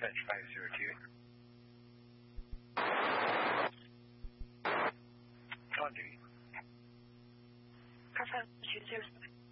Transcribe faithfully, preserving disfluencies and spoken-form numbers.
Dispatch five zero two. On duty. Car five two zero seven.